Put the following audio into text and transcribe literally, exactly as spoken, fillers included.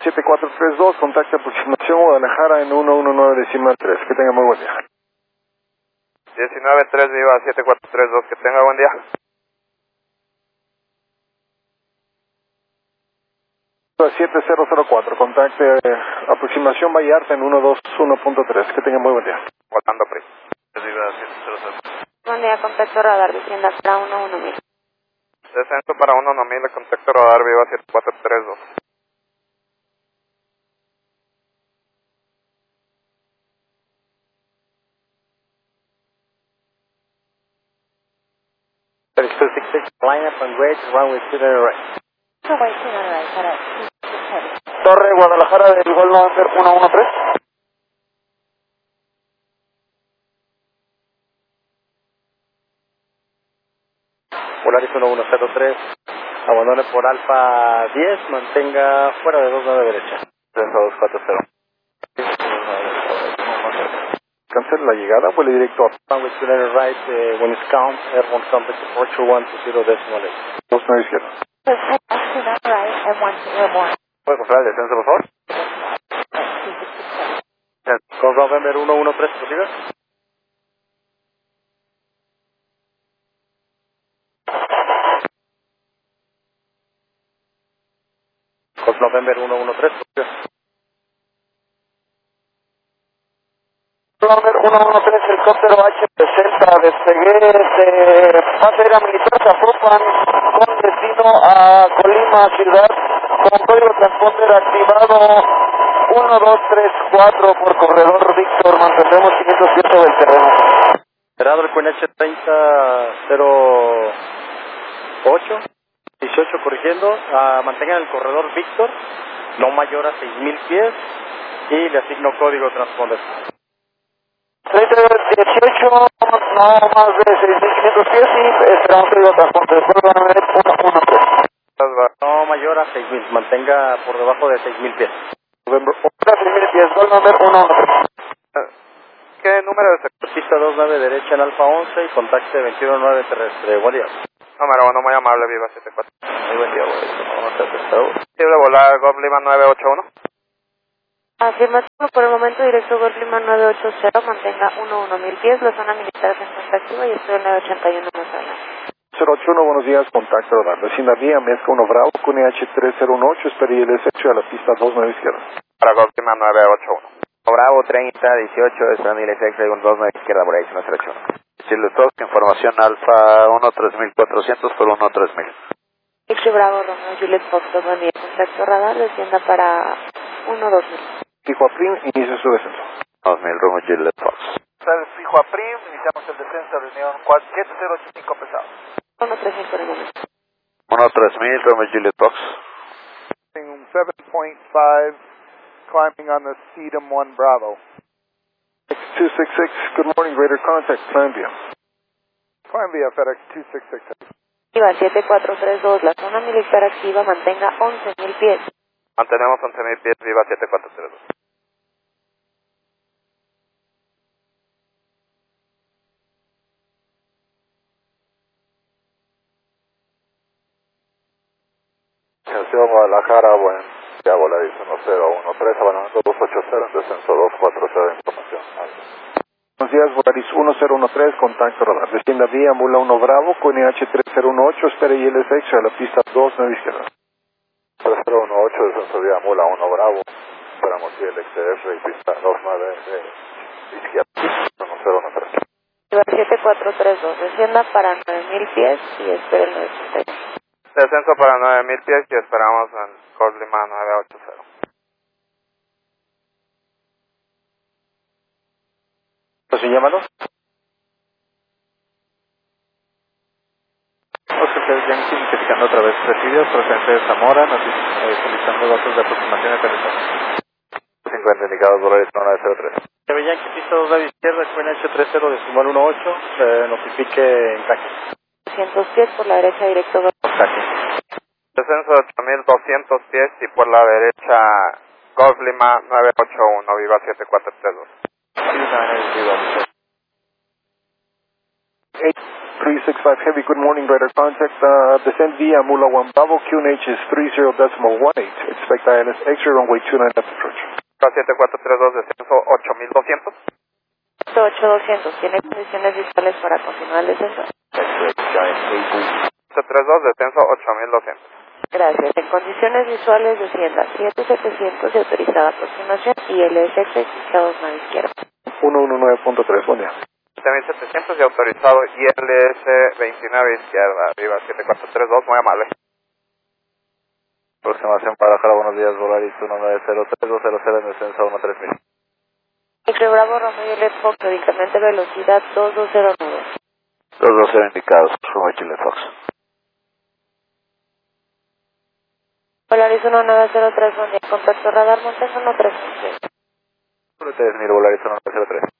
siete cuatro tres dos, contacto aproximación Guadalajara en uno uno nueve decimal tres. Que tenga muy buen día. diecinueve tres Viva siete cuatro tres dos, que tenga buen día. siete cero cero cuatro, contacto eh, aproximación Vallarta en uno dos uno punto tres. Que tenga muy buen día. Volando Pri. Viva siete cero cero. Buen día, contacto radar, descienda para uno uno mil. Descenso para uno uno mil, contacto radar Viva siete cuatro tres dos. thirty-two sixty-six, line up and grade, runway two right. Runway two right, para Torre Guadalajara del Gol November uno uno tres. Polaris uno uno cero tres, abandone por Alfa diez, mantenga fuera de dos nueve derecha. Descenso dos cuatro cero. Cancel la llegada, vuele directo a Runway two right, uh, when it's count, airborne complex departure one two zero decimal eight. dos nueve izquierda. right, and one zero more. ¿Puede comprar el descenso, por favor? Con November uno uno tres, ¿posible? Con November uno uno tres, ¿posible? November uno uno tres, helicóptero H sesenta, despegué de base aérea militar Zapopan con destino a Colima, ciudad, con código transponder activado uno dos tres cuatro por corredor Víctor, mantendremos quinientos siete del terreno. Cerrado el Queen H treinta cero ocho, dieciocho corrigiendo, uh, mantengan el corredor Víctor, no mayor a seis mil pies, y le asigno código transponder. treinta dieciocho, no más de seis mil quinientos pies y esperamos código transponder. uno uno tres. No mayor a seis mil, mantenga por debajo de seis mil pies. November seis mil pies, gol número uno uno tres. ¿Qué número es el? Pista dos nueve derecha en Alfa once y contacte veintiuno nueve terrestre. Buen día. Número uno, muy amable, Viva siete cuatro. Muy buen día, güey. ¿Posible volar Golf Lima nueve ocho uno? Afirmativo, por el momento directo Gol Lima nueve ocho cero, mantenga uno uno mil pies, la zona militar se encuentra activa y estoy en nueve ochenta y uno más adelante. cero ocho uno, buenos días, contacto radar. Vecina vía, Mezca uno Bravo, con H tres cero uno ocho, espere el desecho a la pista dos nueve izquierda. Para Golf Lima nueve ocho uno. Bravo treinta dieciocho, esperando el efecto de un dos nueve izquierda por ahí, una selección. Chile Tox, información Alfa uno tres mil cuatrocientos por uno tres mil. X Bravo Romeo Juliet Fox, buen día, contacto radar, descienda para uno dos mil. Fijo a Prim, inicia su descenso. dos mil Romeo Juliet Fox. Fijo a Prim, iniciamos el descenso, reunión siete cero ocho cinco pesado. uno tres mil por el momento. uno tres mil Romeo Juliet Fox. seven point five, climbing on the Sedum one Bravo. X two six six, good morning, Raider contact, plan via. Climb via FedEx two six six. Viva siete cuatro tres dos, la zona militar activa, mantenga once mil pies. Mantenemos once mil pies, Viva siete cuatro tres dos. Atención Guadalajara, buen día, Volaris uno cero uno tres, abandonando dos ocho cero, descenso dos cuatro cero, información. Buenos días, Volaris uno cero uno tres, contacto radar. Descienda vía, Mula uno Bravo, con H tres cero uno ocho, espere I L S X a la pista dos nueve izquierda. tres cero uno ocho, descenso vía, Mula uno Bravo, esperamos I L X R y pista dos nueve de izquierda, uno cero uno tres. Viva siete cuatro tres dos, descienda para nueve mil pies y espere el nueve ochenta y uno. Descenso para nueve mil pies y esperamos en Golf Lima nueve ocho cero. ¿Sin llámalo? Oscar Yankee, identificando otra vez recibido, procedente de Zamora, nos, eh, solicitando datos de aproximación de aterrizaje. cincuenta indicados, Volaris nueve cero tres. Yankee, pista dos nueve izquierda, Queen H tres cero decimal uno ocho, eh, notifique encaje. doscientos pies por la derecha, directo Gol. Encaje. Descenso de ocho mil doscientos pies y por la derecha Golf Lima nueve ocho uno, Viva siete cuatro tres dos. three six five Heavy, good morning, radar contact, uh, descend via Mula one Bravo, Q N H is three zero decimal one eight, expect I L S X-ray, runway two nine left approach. siete cuatro tres dos, descenso ocho mil doscientos. ocho doscientos, ¿tiene condiciones visuales para continuar el descenso? siete tres dos, descenso ocho mil doscientos. Gracias. En condiciones visuales descienda siete setecientos y autorizada aproximación y L S X a dos nueve izquierda. uno uno nueve punto tres, buen día. siete mil setecientos y autorizado I L S veintinueve izquierda, arriba siete cuatro tres dos, muy amable. Aproximación para Jara, buenos días, Volaris uno nueve cero tres dos cero cero en descenso uno tres mil. X-ray Bravo, Romeo Juliet Fox, medicamento velocidad dos dos cero nueve. dos dos cero indicados, Romeo Juliet Fox. Polaris uno nueve cero tres, buen día, contacto radar, Montes uno tres uno. tres mil, Volaris uno nueve cero tres.